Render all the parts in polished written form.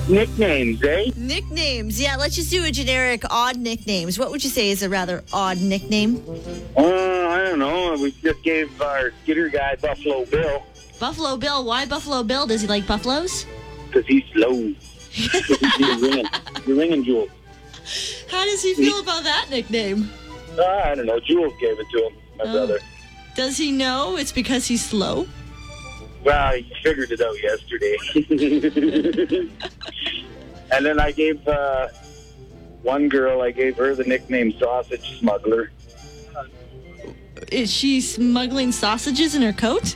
Nicknames, eh? Nicknames. Yeah, let's just do a generic odd nicknames. What would you say is a rather odd nickname? I don't know. We just gave our skitter guy Buffalo Bill Buffalo Bill. Why Buffalo Bill? Does he like buffaloes? because he's slow. You're ringing, Jules. How does he feel about that nickname? I don't know. Jules gave it to him, my brother. Does he know it's because he's slow? Well, he figured it out yesterday. And then I gave one girl, I gave her the nickname Sausage Smuggler. Is she smuggling sausages in her coat?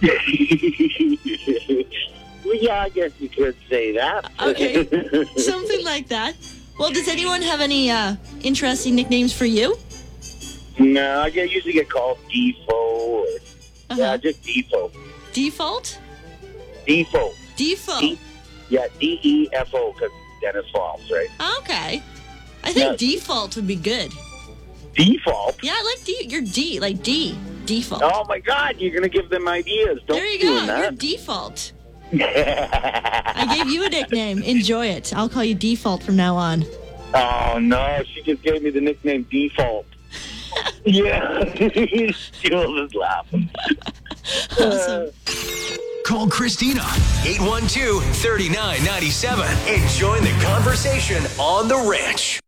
Well, yeah, I guess you could say that. Okay, something like that. Well, does anyone have any interesting nicknames for you? No, I usually get called Defo or just Defo. Default? Defo. Defo. DEFO because Dennis Falls, right? Okay. I think default would be good. Default? Yeah, I like You're D, like D. Default. Oh my God, you're gonna give them ideas. Don't there you be doing go. You're that. default. I gave you a nickname. Enjoy it. I'll call you Default from now on. Oh no, she just gave me the nickname Default. Yeah, Jules is laughing. Awesome. Call Christina, 812-3997, and join the conversation on The Ranch.